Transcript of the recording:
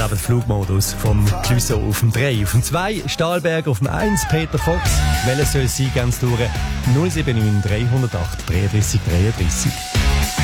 aber den Flugmodus vom Clouseau auf dem 3. Auf dem 2 Stahlberg, auf dem 1 Peter Fox. Welches soll es sein, ganz durch? 079 308 33 33.